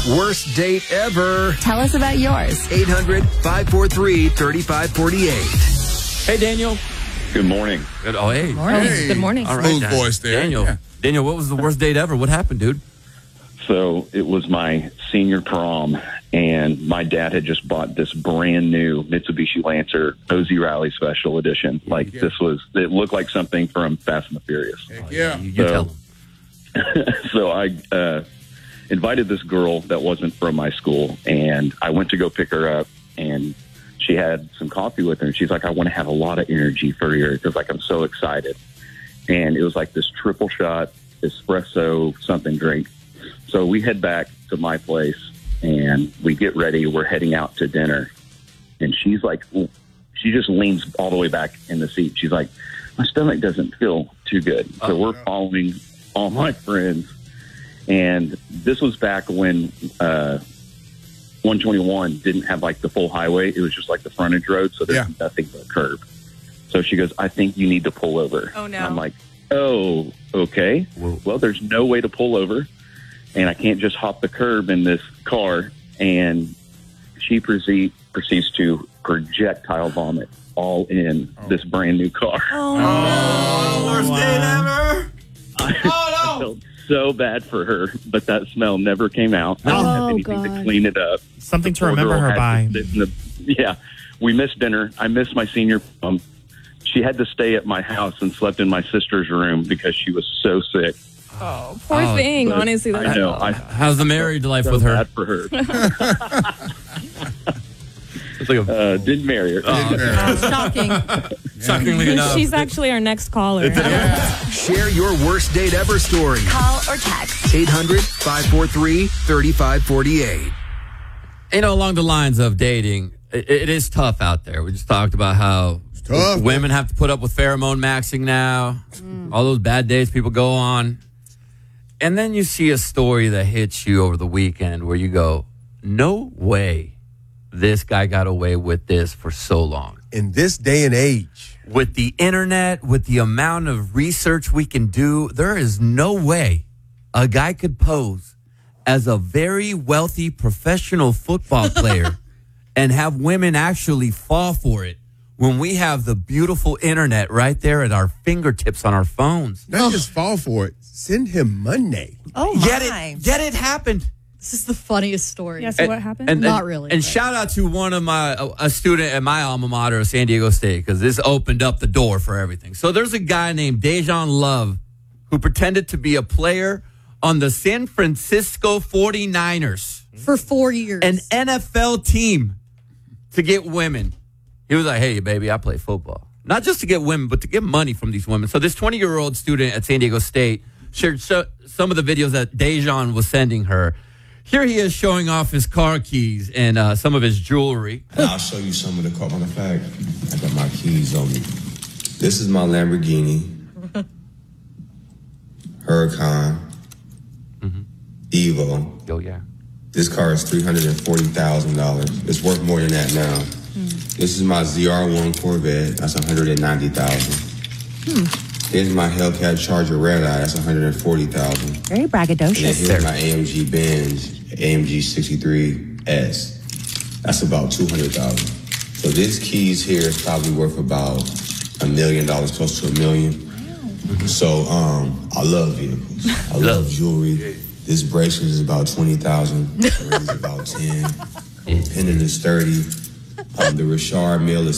Worst date ever. Tell us about yours. 800-543-3548. Hey, Daniel. Good morning. Oh, hey. Hey. Good morning. All right, Smooth voice there. Daniel. Yeah. Daniel, what was the worst date ever? What happened, dude? So it was my senior prom, and my dad had just bought this brand new Mitsubishi Lancer OZ Rally Special Edition. Like it looked like something from Fast and the Furious. Heck yeah. You tell him. So I invited this girl that wasn't from my school, and I went to go pick her up, and she had some coffee with her, and she's like, I want to have a lot of energy for you because, like, I'm so excited. And it was like this triple shot espresso something drink. So we head back to my place, and we get ready. We're heading out to dinner, and she's like, she just leans all the way back in the seat. She's like, my stomach doesn't feel too good. So we're following all my friends. And this was back when 121 didn't have like the full highway. It was just like the frontage road. So there's nothing but a curb. So she goes, I think you need to pull over. Oh, no. I'm like, oh, okay. Well, there's no way to pull over. And I can't just hop the curb in this car. And she proceeds to projectile vomit all in this brand new car. Worst date ever. I felt so bad for her, but that smell never came out. I didn't have anything to clean it up. Something to The poor remember girl her had by. to sit in we missed dinner. I missed my senior prom. She had to stay at my house and slept in my sister's room because she was so sick. Oh, poor thing. But Honestly, I know. How's the married life so with her? bad for her. It's like Didn't marry her. shocking. shockingly enough. She's actually our next caller. Share your worst date ever story. Call or text. 800-543-3548. You know, along the lines of dating, it is tough out there. We just talked about how tough, women have to put up with pheromone maxing now, all those bad days people go on. And then you see a story that hits you over the weekend where you go, no way this guy got away with this for so long. In this day and age. With the internet, with the amount of research we can do, there is no way a guy could pose as a very wealthy professional football player and have women actually fall for it when we have the beautiful internet right there at our fingertips on our phones. Not just fall for it. Send him money. Oh, my. Yet it happened. This is the funniest story. Yeah, so what happened? Not really. And but. shout out to one of a student at my alma mater, San Diego State, because this opened up the door for everything. So there's a guy named Dejan Love who pretended to be a player on the San Francisco 49ers. For 4 years. An NFL team to get women. He was like, hey, baby, I play football. Not just to get women, but to get money from these women. So this 20-year-old student at San Diego State shared some of the videos that Dejan was sending her. Here he is showing off his car keys and some of his jewelry. I'll show you some of the car. Matter of fact, I got my keys on me. This is my Lamborghini. Huracan. Evo. Oh, yeah. This car is $340,000. It's worth more than that now. This is my ZR1 Corvette. That's $190,000. Here's my Hellcat Charger Red Eye. That's $140,000. Very braggadocious. And then here's my AMG Benz AMG 63S. That's about $200,000. So this keys here is probably worth about $1 million, close to $1 million. So I love vehicles. I love jewelry. This bracelet is about $20,000. The ring is about $10,000. Pendant is $30,000. The Richard Mille is